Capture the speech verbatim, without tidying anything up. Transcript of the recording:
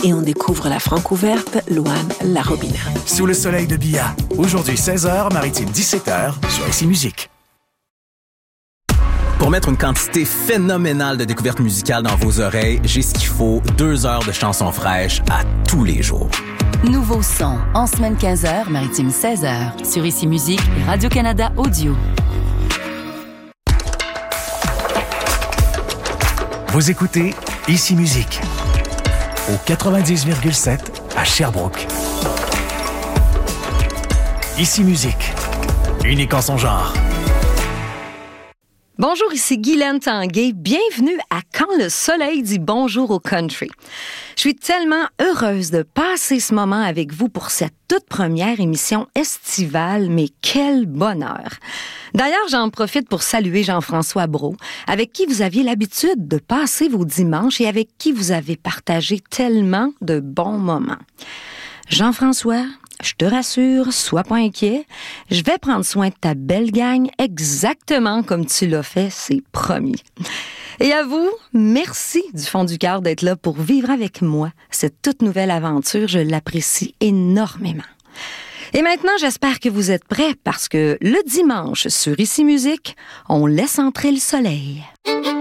et on découvre la francouverte Louane Larobina. Sous le soleil de Bia. Aujourd'hui seize heures, Maritime dix-sept heures, sur Ici Musique. Pour mettre une quantité phénoménale de découvertes musicales dans vos oreilles, j'ai ce qu'il faut, deux heures de chansons fraîches à tous les jours. Nouveau son, en semaine quinze heures, Maritime seize heures, sur Ici Musique et Radio-Canada Audio. Vous écoutez Ici Musique, au quatre-vingt-dix virgule sept à Sherbrooke. Ici Musique, unique en son genre. Bonjour, ici Guylaine Tanguay. Bienvenue à Quand le soleil dit bonjour au country. Je suis tellement heureuse de passer ce moment avec vous pour cette toute première émission estivale, mais quel bonheur! D'ailleurs, j'en profite pour saluer Jean-François Brault, avec qui vous aviez l'habitude de passer vos dimanches et avec qui vous avez partagé tellement de bons moments. Jean-François, je te rassure, sois pas inquiet. Je vais prendre soin de ta belle gang exactement comme tu l'as fait, c'est promis. Et à vous, merci du fond du cœur d'être là pour vivre avec moi cette toute nouvelle aventure. Je l'apprécie énormément. Et maintenant, j'espère que vous êtes prêts parce que le dimanche sur Ici Musique, on laisse entrer le soleil.